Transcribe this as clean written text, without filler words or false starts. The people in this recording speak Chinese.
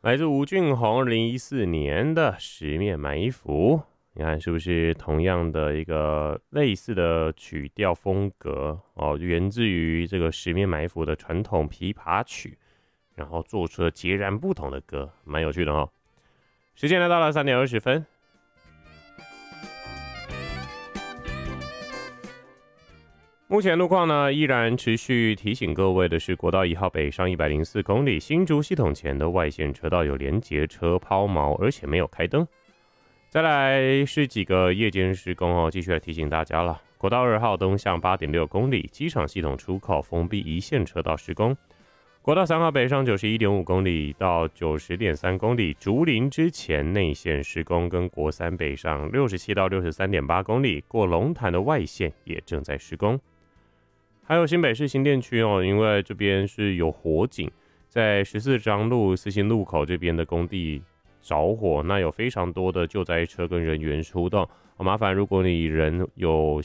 来自吴俊宏2014年的《十面埋伏》，你看是不是同样的一个类似的曲调风格哦？源自于这个《十面埋伏》的传统琵琶曲，然后做出了截然不同的歌，蛮有趣的哦。时间来到了3:20。目前路况呢，依然持续提醒各位的是，国道1号北上104公里，新竹系统前的外线车道有连结车抛锚，而且没有开灯。再来是几个夜间施工哦，继续来提醒大家了。国道2号东向8.6公里，机场系统出口封闭一线车道施工。国道3号北上91.5公里到90.3公里，竹林之前内线施工，跟国3北上67到63.8公里，过龙潭的外线也正在施工。还有新北市新店区哦，因为这边是有火警，在14张路四星路口这边的工地着火，那有非常多的救灾车跟人员出动。麻烦如果你人有